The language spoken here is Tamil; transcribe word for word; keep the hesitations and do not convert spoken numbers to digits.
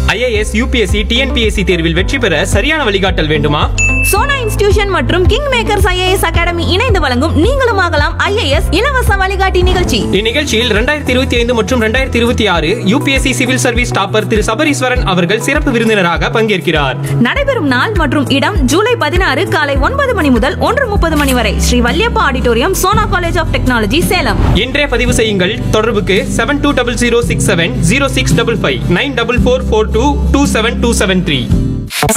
ஐஏஎஸ், யூபிஎஸ்சி, டிஎன்பிஎஸ்சி தேர்வில் வெற்றி பெற சரியான வழிகாட்டல் வேண்டுமா? சோனா இன்ஸ்டிடியூஷன் மற்றும் கிங் மேக்கர்ஸ் ஐஏஎஸ் அகாடமி இணைந்து வழங்கும் நீங்களும் ஆகலாம் ஐஏஎஸ் இலவச வழிகாட்டி நிகழ்ச்சி. இந்நிகழ்ச்சியில் இரண்டாயிரத்தி இருபத்தி ஐந்து மற்றும் இரண்டாயிரத்தி இருபத்தி ஆறு யூபிஎஸ்சி சிவில் சர்வீஸ் டாப்பர் திரு சபரீஸ்வரன் அவர்கள் சிறப்பு விருந்தினராக பங்கேற்கிறார். நடைபெறும் நாள் மற்றும் இடம் ஜூலை பதினாறு காலை ஒன்பது மணி முதல் ஒன்று முப்பது மணி வரை Sri Valliappa auditorium, Sona college of technology, Salem. இன்றே பதிவு செய்யுங்கள். தொடர்புக்கு seven two double zero six seven zero six double five nine double four four two two seven two seven three.